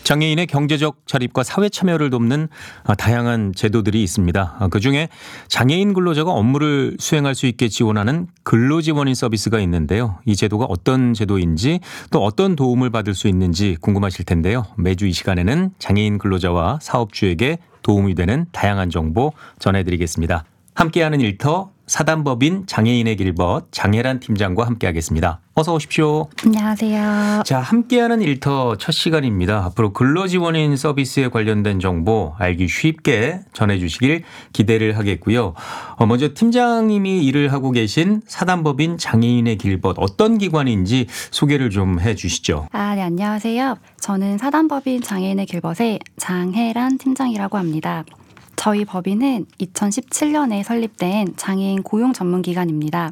장애인의 경제적 자립과 사회 참여를 돕는 다양한 제도들이 있습니다. 그중에 장애인 근로자가 업무를 수행할 수 있게 지원하는 근로지원인 서비스가 있는데요. 이 제도가 어떤 제도인지 또 어떤 도움을 받을 수 있는지 궁금하실 텐데요. 매주 이 시간에는 장애인 근로자와 사업주에게 도움이 되는 다양한 정보 전해드리겠습니다. 함께하는 일터 사단법인 장애인의 길벗 장혜란 팀장과 함께하겠습니다. 어서 오십시오. 안녕하세요. 자, 함께하는 일터 첫 시간입니다. 앞으로 근로지원인 서비스에 관련된 정보 알기 쉽게 전해주시길 기대를 하겠고요. 먼저 팀장님이 일을 하고 계신 사단법인 장애인의 길벗 어떤 기관인지 소개를 좀 해주시죠. 네, 안녕하세요. 저는 사단법인 장애인의 길벗의 장혜란 팀장이라고 합니다. 저희 법인은 2017년에 설립된 장애인 고용 전문기관입니다.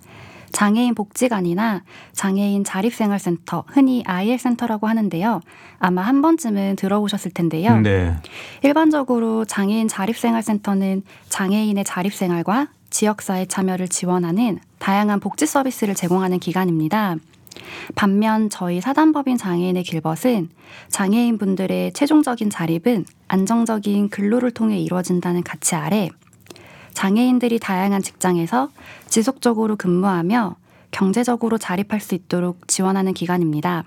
장애인 복지관이나 장애인 자립생활센터, 흔히 IL센터라고 하는데요. 아마 한 번쯤은 들어보셨을 텐데요. 네. 일반적으로 장애인 자립생활센터는 장애인의 자립생활과 지역사회 참여를 지원하는 다양한 복지 서비스를 제공하는 기관입니다. 반면 저희 사단법인 장애인의 길벗은 장애인분들의 최종적인 자립은 안정적인 근로를 통해 이루어진다는 가치 아래 장애인들이 다양한 직장에서 지속적으로 근무하며 경제적으로 자립할 수 있도록 지원하는 기관입니다.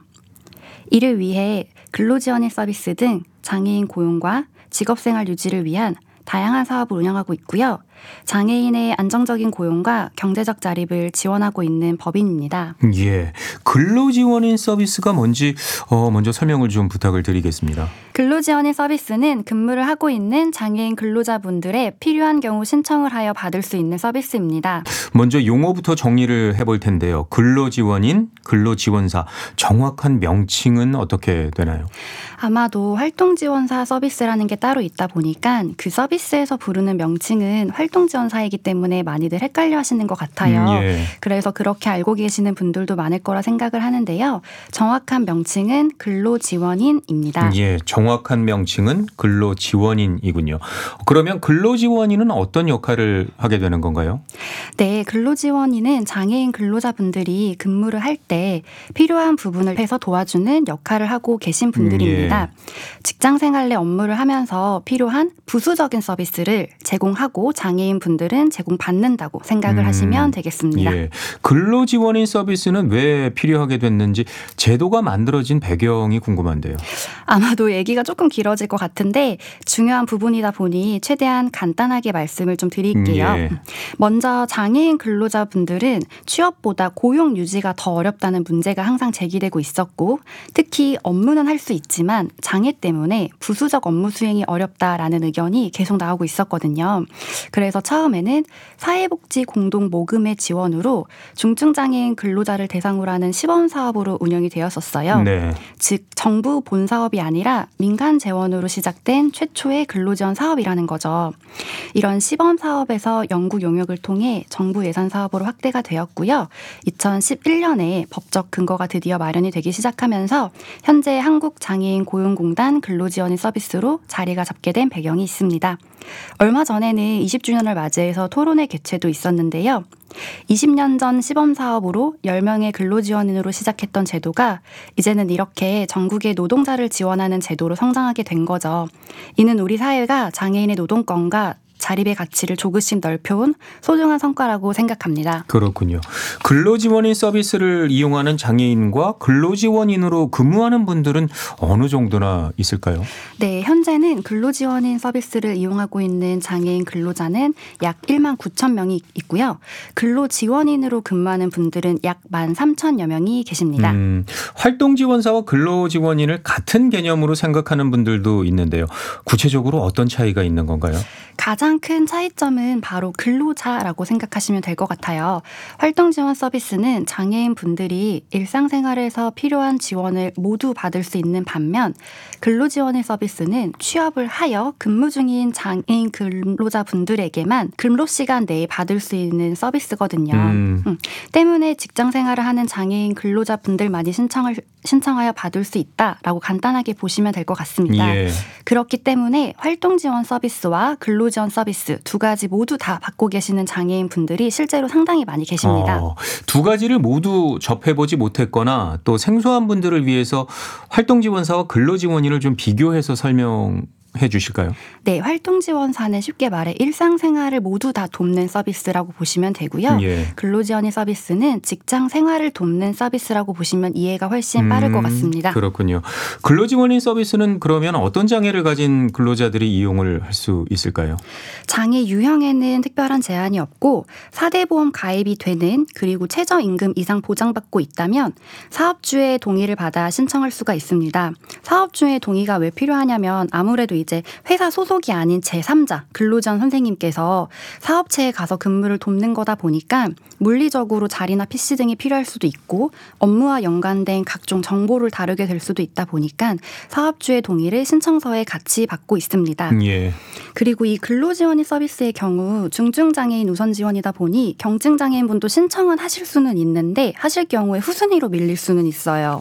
이를 위해 근로지원인 서비스 등 장애인 고용과 직업생활 유지를 위한 다양한 사업을 운영하고 있고요. 장애인의 안정적인 고용과 경제적 자립을 지원하고 있는 법인입니다. 예, 근로지원인 서비스가 뭔지 먼저 설명을 좀 부탁을 드리겠습니다. 근로지원인 서비스는 근무를 하고 있는 장애인 근로자분들의 필요한 경우 신청을 하여 받을 수 있는 서비스입니다. 먼저 용어부터 정리를 해볼 텐데요. 근로지원인, 근로지원사 정확한 명칭은 어떻게 되나요? 아마도 활동지원사 서비스라는 게 따로 있다 보니까 그 서비스에서 부르는 명칭은 활동지원사이기 때문에 많이들 헷갈려 하시는 것 같아요. 예. 그래서 그렇게 알고 계시는 분들도 많을 거라 생각을 하는데요. 정확한 명칭은 근로지원인입니다. 예, 정확한 명칭은 근로지원인이군요. 그러면 근로지원인은 어떤 역할을 하게 되는 건가요? 네, 근로지원인은 장애인 근로자분들이 근무를 할 때 필요한 부분을 해서 도와주는 역할을 하고 계신 분들입니다. 직장 생활 내 업무를 하면서 필요한 부수적인 서비스를 제공하고 장애인 분들은 제공받는다고 생각을 하시면 되겠습니다. 예. 근로지원인 서비스는 왜 필요하게 됐는지 제도가 만들어진 배경이 궁금한데요. 아마도 얘기가 조금 길어질 것 같은데 중요한 부분이다 보니 최대한 간단하게 말씀을 좀 드릴게요. 예. 먼저 장애인 근로자분들은 취업보다 고용 유지가 더 어렵다는 문제가 항상 제기되고 있었고 특히 업무는 할 수 있지만 장애 때문에 부수적 업무 수행이 어렵다라는 의견이 계속 나오고 있었거든요. 그래서 처음에는 사회복지 공동 모금의 지원으로 중증장애인 근로자를 대상으로 하는 시범사업으로 운영이 되었었어요. 네. 즉 정부 본사업이 아니라 민간 재원으로 시작된 최초의 근로지원 사업이라는 거죠. 이런 시범사업에서 연구 용역을 통해 정부 예산 사업으로 확대가 되었고요. 2011년에 법적 근거가 드디어 마련이 되기 시작하면서 현재 한국장애인 고용공단 근로지원인 서비스로 자리가 잡게 된 배경이 있습니다. 얼마 전에는 20주년을 맞이해서 토론회 개최도 있었는데요. 20년 전 시범사업으로 10명의 근로지원인으로 시작했던 제도가 이제는 이렇게 전국의 노동자를 지원하는 제도로 성장하게 된 거죠. 이는 우리 사회가 장애인의 노동권과 자립의 가치를 조금씩 넓혀온 소중한 성과라고 생각합니다. 그렇군요. 근로지원인 서비스를 이용하는 장애인과 근로지원인으로 근무하는 분들은 어느 정도나 있을까요? 네, 현재는 근로지원인 서비스를 이용하고 있는 장애인 근로자는 약 1만 9천 명이 있고요. 근로지원인으로 근무하는 분들은 약 13,000여 명이 계십니다. 활동지원사와 근로지원인을 같은 개념으로 생각하는 분들도 있는데요. 구체적으로 어떤 차이가 있는 건가요? 가장 큰 차이점은 바로 근로자라고 생각하시면 될 것 같아요. 활동지원 서비스는 장애인 분들이 일상생활에서 필요한 지원을 모두 받을 수 있는 반면 근로지원인 서비스는 취업을 하여 근무 중인 장애인 근로자분들에게만 근로시간 내에 받을 수 있는 서비스거든요. 때문에 직장생활을 하는 장애인 근로자분들만이 신청하여 받을 수 있다라고 간단하게 보시면 될 것 같습니다. 예. 그렇기 때문에 활동지원 서비스와 근로지원 서비스 두 가지 모두 다 받고 계시는 장애인 분들이 실제로 상당히 많이 계십니다. 두 가지를 모두 접해보지 못했거나 또 생소한 분들을 위해서 활동지원사와 근로지원인을 좀 비교해서 설명해 주실까요? 네, 활동지원사는 쉽게 말해 일상생활을 모두 다 돕는 서비스라고 보시면 되고요. 예. 근로지원인 서비스는 직장 생활을 돕는 서비스라고 보시면 이해가 훨씬 빠를 것 같습니다. 그렇군요. 근로지원인 서비스는 그러면 어떤 장애를 가진 근로자들이 이용을 할 수 있을까요? 장애 유형에는 특별한 제한이 없고 4대 보험 가입이 되는 그리고 최저임금 이상 보장받고 있다면 사업주의 동의를 받아 신청할 수가 있습니다. 사업주의 동의가 왜 필요하냐면 아무래도 이제 회사 소속이 아닌 제3자 근로지원 선생님께서 사업체에 가서 근무를 돕는 거다 보니까 물리적으로 자리나 PC 등이 필요할 수도 있고 업무와 연관된 각종 정보를 다루게 될 수도 있다 보니까 사업주의 동의를 신청서에 같이 받고 있습니다. 예. 그리고 이 근로지원인 서비스의 경우 중증장애인 우선 지원이다 보니 경증장애인분도 신청은 하실 수는 있는데 하실 경우에 후순위로 밀릴 수는 있어요.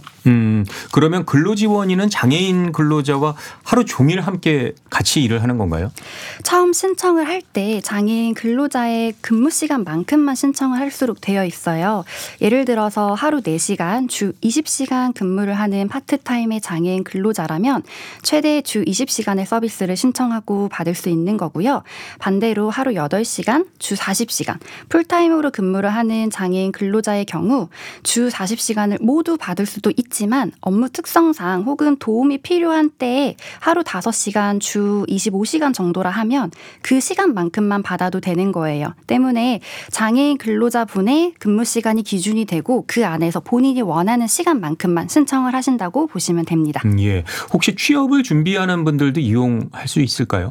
그러면 근로지원인은 장애인 근로자와 하루 종일 함께 같이 일을 하는 건가요? 처음 신청을 할 때 장애인 근로자의 근무 시간만큼만 신청을 할수록 되어 있어요. 예를 들어서 하루 4시간, 주 20시간 근무를 하는 파트타임의 장애인 근로자라면 최대 주 20시간의 서비스를 신청하고 받을 수 있는 거고요. 반대로 하루 8시간, 주 40시간, 풀타임으로 근무를 하는 장애인 근로자의 경우 주 40시간을 모두 받을 수도 있지만 업무 특성상 혹은 도움이 필요한 때에 하루 5시간, 주 25시간 정도라 하면 그 시간만큼만 받아도 되는 거예요. 때문에 장애인 근로자분의 근무 시간이 기준이 되고 그 안에서 본인이 원하는 시간만큼만 신청을 하신다고 보시면 됩니다. 예. 혹시 취업을 준비하는 분들도 이용할 수 있을까요?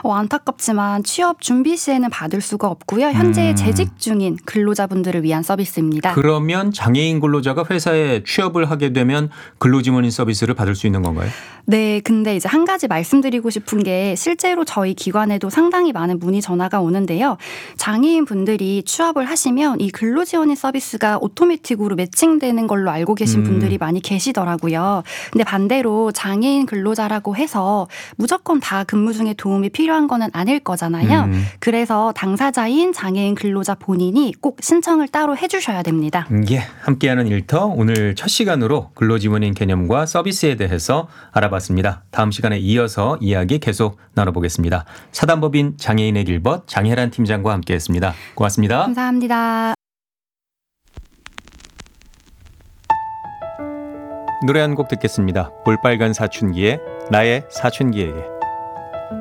안타깝지만 취업 준비 시에는 받을 수가 없고요. 현재 재직 중인 근로자분들을 위한 서비스입니다. 그러면 장애인 근로자가 회사에 취업을 하게 되면 근로지원인 서비스를 받을 수 있는 건가요? 네, 근데 이제 한 가지 말씀드리고 싶은 게 실제로 저희 기관에도 상당히 많은 문의 전화가 오는데요. 장애인 분들이 취업을 하시면 이 근로지원인 서비스가 오토매틱으로 매칭되는 걸로 알고 계신 분들이 많이 계시더라고요. 근데 반대로 장애인 근로자라고 해서 무조건 다 근무 중에 도움이 필요한 거는 아닐 거잖아요. 그래서 당사자인 장애인 근로자 본인이 꼭 신청을 따로 해주셔야 됩니다. 예. 함께하는 일터 오늘 첫 시간으로 근로지원인 개념과 서비스에 대해서 알아봤습니다. 다음 시간에 이어서 이야기 계속 나눠보겠습니다. 사단법인 장애인의 길벗 장혜란 팀장과 함께했습니다. 고맙습니다. 감사합니다. 노래 한 곡 듣겠습니다. 볼빨간 사춘기의 나의 사춘기에게.